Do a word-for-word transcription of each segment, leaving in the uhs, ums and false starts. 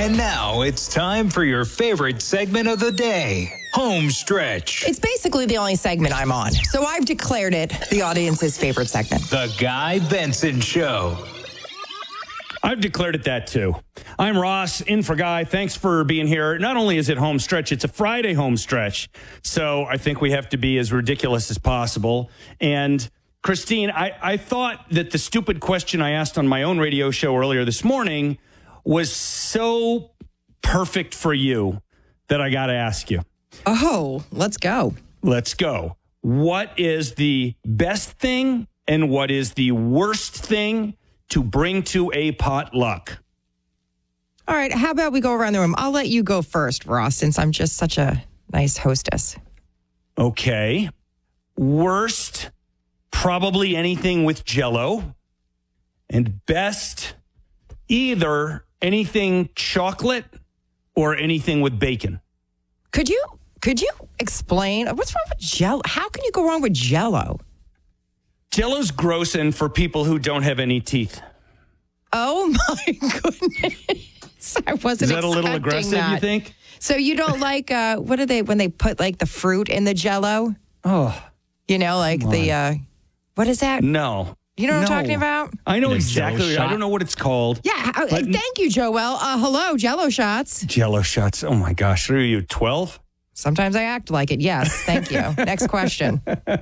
And now it's time for your favorite segment of the day, Home Stretch. It's basically the only segment I'm on, so I've declared it the audience's favorite segment. The Guy Benson Show. I've declared it that too. I'm Ross, in for Guy. Thanks for being here. Not only is it home stretch, it's a Friday home stretch. So I think we have to be as ridiculous as possible. And Christine, I, I thought that the stupid question I asked on my own radio show earlier this morning was so perfect for you that I got to ask you. Oh, let's go. Let's go. What is the best thing and what is the worst thing to bring to a potluck? All right, how about we go around the room? I'll let you go first, Ross, since I'm just such a nice hostess. Okay. Worst, probably anything with Jell-O. And best, either anything chocolate or anything with bacon. Could you could you explain what's wrong with Jell-O? How can you go wrong with Jell-O? Jell-O's gross and for people who don't have any teeth. Oh my goodness. I wasn't Is that a little aggressive, that. you think? So you don't like, uh, what are they, when they put like the fruit in the Jell-O? Oh. You know, like the, uh, what is that? No. You know what no. I'm talking about? I know The exactly. Jell-O I don't know what it's called. Yeah. Uh, thank you, Joel. Uh, hello, Jell-O shots. Jell-O shots. Oh my gosh. Are you twelve? Sometimes I act like it. Yes. Thank you. Next question.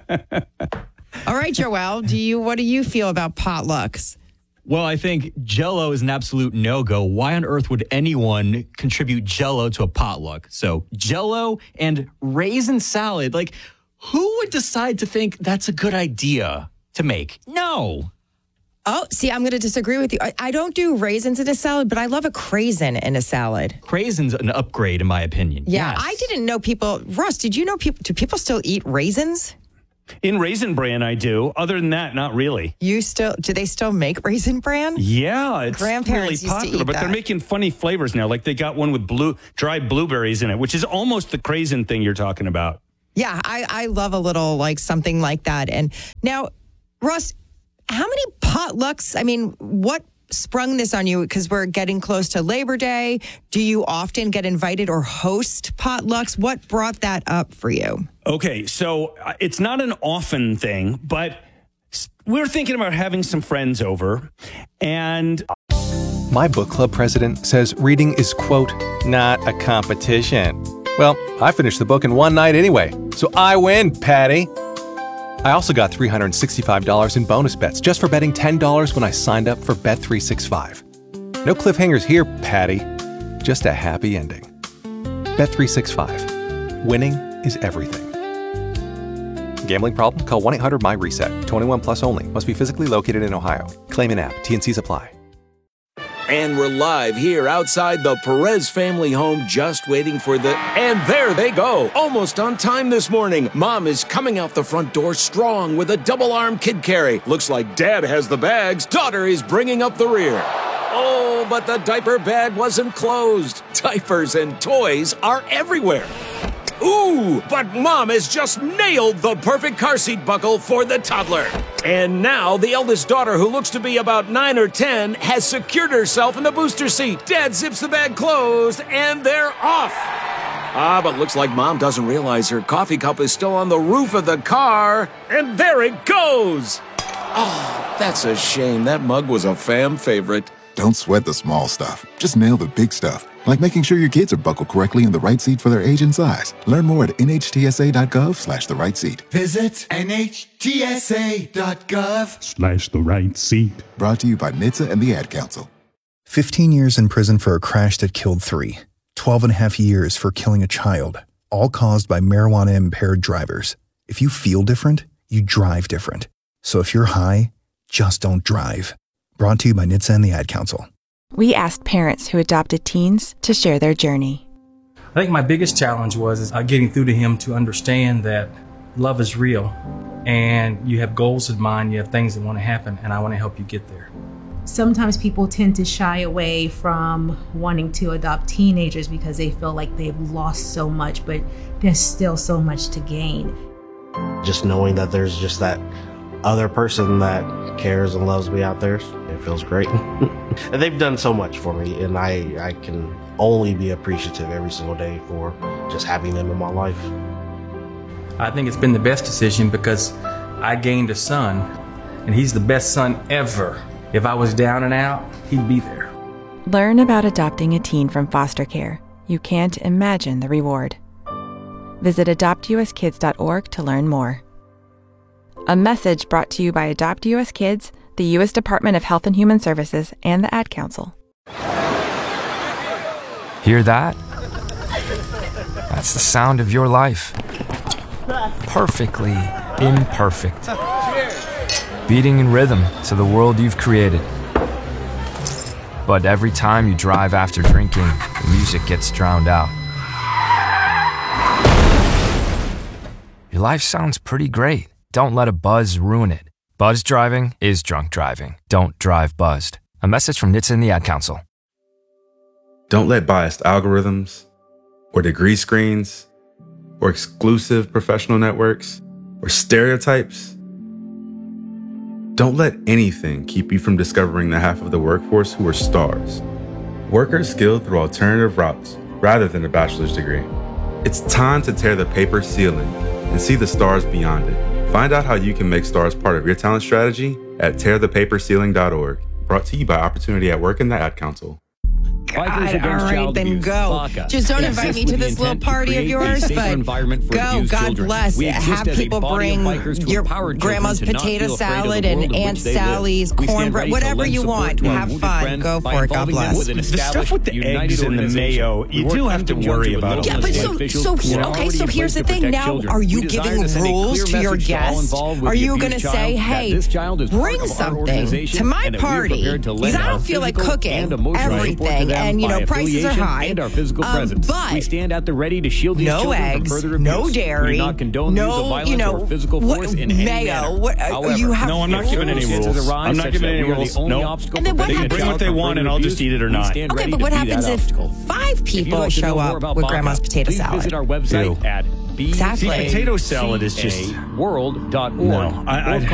All right, Joel, do you, what do you feel about potlucks? Well, I think Jell-O is an absolute no-go. Why on earth would anyone contribute Jell-O to a potluck? So Jell-O and raisin salad, like who would decide to think that's a good idea to make? No. Oh, see, I'm going to disagree with you. I, I don't do raisins in a salad, but I love a craisin in a salad. Craisin's an upgrade, in my opinion. Yeah, Yes. I didn't know people. Russ, did you know people? Do people still eat raisins? In Raisin Bran, I do. Other than that, not really. You still? Do they still make Raisin Bran? Yeah, it's Grandparents really used to popular, eat but they're that. making funny flavors now. Like they got one with blue dried blueberries in it, which is almost the craisin thing you're talking about. Yeah, I, I love a little like something like that. And now, Russ, how many potlucks? I mean, what sprung this on you? Because we're getting close to Labor Day. Do you often get invited or host potlucks? What brought that up for you? Okay, so uh, it's not an often thing, but s- we're thinking about having some friends over, and My book club president says reading is, quote, not a competition. Well, I finished the book in one night anyway, so I win, Patty. I also got three hundred sixty-five dollars in bonus bets just for betting ten dollars when I signed up for Bet three sixty-five. No cliffhangers here, Patty. Just a happy ending. Bet three sixty-five. Winning is everything. Gambling problem? Call one eight hundred my reset. twenty-one plus only. Must be physically located in Ohio. Claim in app. T and Cs apply. And we're live here outside the Perez family home, just waiting for the... And there they go, almost on time this morning. Mom is coming out the front door strong with a double-arm kid carry. Looks like Dad has the bags. Daughter is bringing up the rear. Oh, but the diaper bag wasn't closed. Diapers and toys are everywhere. Ooh, but Mom has just nailed the perfect car seat buckle for the toddler. And now the eldest daughter, who looks to be about nine or ten, has secured herself in the booster seat. Dad zips the bag closed, and they're off. Ah, but looks like Mom doesn't realize her coffee cup is still on the roof of the car. And there it goes. Oh, that's a shame. That mug was a fam favorite. Don't sweat the small stuff. Just nail the big stuff. Like making sure your kids are buckled correctly in the right seat for their age and size. Learn more at nhtsa.gov slash the right seat. Visit nhtsa.gov slash the right seat. Brought to you by N H T S A and the Ad Council. fifteen years in prison for a crash that killed three. twelve and a half years for killing a child. All caused by marijuana-impaired drivers. If you feel different, you drive different. So if you're high, just don't drive. Brought to you by N H T S A and the Ad Council. We asked parents who adopted teens to share their journey. I think my biggest challenge was is, uh, getting through to him to understand that love is real and you have goals in mind, you have things that want to happen, and I want to help you get there. Sometimes people tend to shy away from wanting to adopt teenagers because they feel like they've lost so much, but there's still so much to gain. Just knowing that there's just that other person that cares and loves me out there. If feels great. And they've done so much for me, and I, I can only be appreciative every single day for just having them in my life. I think it's been the best decision because I gained a son, and he's the best son ever. If I was down and out, he'd be there. Learn about adopting a teen from foster care. You can't imagine the reward. Visit adopt u s kids dot org to learn more. A message brought to you by Adopt U S Kids, the U S Department of Health and Human Services, and the Ad Council. Hear that? That's the sound of your life. Perfectly imperfect. Beating in rhythm to the world you've created. But every time you drive after drinking, the music gets drowned out. Your life sounds pretty great. Don't let a buzz ruin it. Buzz driving is drunk driving. Don't drive buzzed. A message from N H T S A and the Ad Council. Don't let biased algorithms or degree screens or exclusive professional networks or stereotypes. Don't let anything keep you from discovering the half of the workforce who are stars. Workers skilled through alternative routes rather than a bachelor's degree. It's time to tear the paper ceiling and see the stars beyond it. Find out how you can make stars part of your talent strategy at tear the paper ceiling dot org. Brought to you by Opportunity at Work and the Ad Council. God, all right, then go. Just don't invite me to this little party of yours, but go. God bless. Have people bring your grandma's potato salad and Aunt Sally's cornbread, whatever you want. Have fun. Go for it. God bless. The stuff with the eggs and the mayo, you do have to worry about. Yeah, but so, so okay, so here's the thing. Now, are you giving rules to your guests? Are you going to say, hey, bring something to my party? Because I don't feel like cooking everything. And, you know, prices are high. And our physical um, presence. But we stand out the ready to shield these no children eggs, from further abuse. no dairy, We do not condone no, use of violence you know, or physical what, force in any mayo. manner. What, uh, However, you have no, I'm not giving any rules. I'm not giving any rules. No. And then what They can bring what they want, and I'll just eat it or not. Okay, but what happens if five people show up with grandma's potato salad? Visit our website Ew. at Exactly. See, potato salad is just world dot org. No, I, I